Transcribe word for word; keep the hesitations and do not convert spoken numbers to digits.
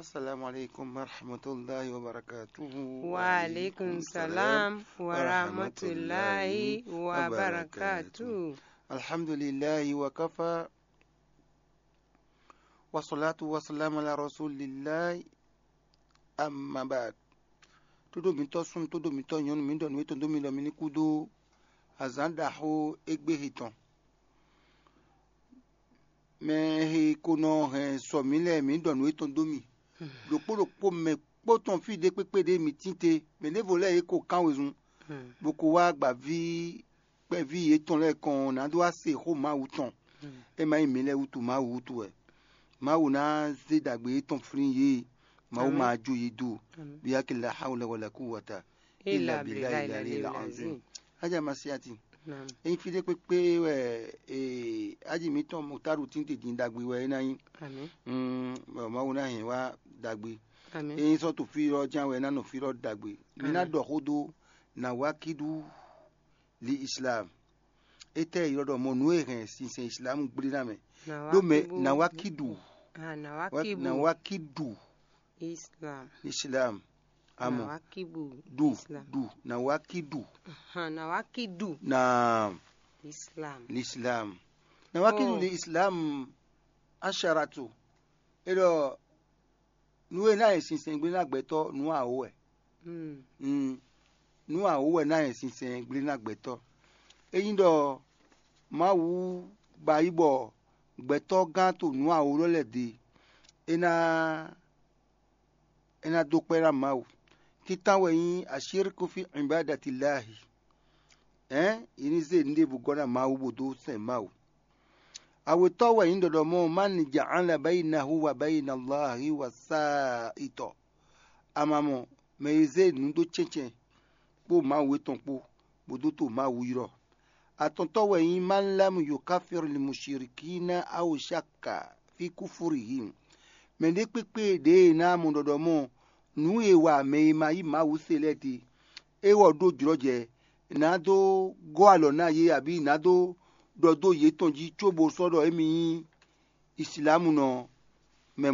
Assalamu alaikum warahmatullahi wabarakatuh. Wa alaikum salam wa rahmatullahi wa barakatuh. Alhamdulillahi wa kafa. Wa salatu wa salam ala rasulillahi. Amma ba'd. Todo mi to sun, todo mi to yon, mi don, mi to do mi lo mi ni kudo. Azanda ho egbe hitan. Me he kono he so mi le mi don, mi to do mi. Lopolopo me poton fi de pepe de mi tinte me ne volé e ko kan wezun boko wa gba vi pe vi eton le kan na do ase ho ma uton e ma mi le utu ma utu e ma una ze dagbe eton frin ye ma o ma joye do bi akila hawla wala quwwata illa billahi al azim aja masiati e fi de pepe we e aji mi ton mo taru tinte din dagbe we na yin mm ma una hin wa dagbe e so to fi ro janwe na no fi ro dagbe mina do hodo na wakidu li islam ete irodo mo nu eren sin sin islam gbiri na me do me na wakidu ah na wakibu na wakidu islam islam amo na wakibu du islam du na wakidu ah na wakidu na islam l'islam na wakidu li islam asharatu ero nuwe na esinsin gbin lagbeto nu awo e mm mm nu awo e na esinsin gbin lagbeto eyin do ma wu ba ibo gbeto gan to nu awo lo le de ena ena do pera mawu titan we yin ashirku fi ibadatillahi eh ini ze nde bu gona mawu bodo se mawu awo to we yin do mo man ja'ala bainahu wa baina Allahi wasaito amamo meize nudo cheche po ma we ton po bodo to ma wiro atonto we yin man lam yukafir lil mushrikina aw shakka fi kufurihim me de pepe de na mu dodo mo nu ewa me ma yi ma wu seleti e wo do juroje na do go alo na ye abi na do dodo ye tonji chobo sodo emi islamu no